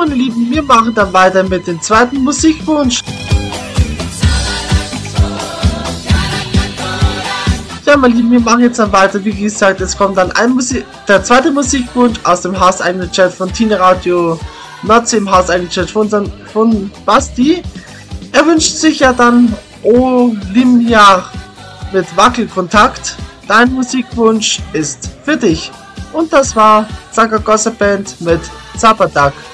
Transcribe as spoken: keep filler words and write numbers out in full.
meine Lieben, wir machen dann weiter mit dem zweiten Musikwunsch. Ja, meine Lieben, wir machen jetzt dann weiter. Wie gesagt, es kommt dann ein Musik, der zweite Musikwunsch aus dem hauseigenen Chat von Tina Radio Nordsee, im hauseigenen Chat von, von Basti. Er wünscht sich ja dann Olympia mit Wackelkontakt. Dein Musikwunsch ist für dich. Und das war Zagagossa Band mit Zapadak.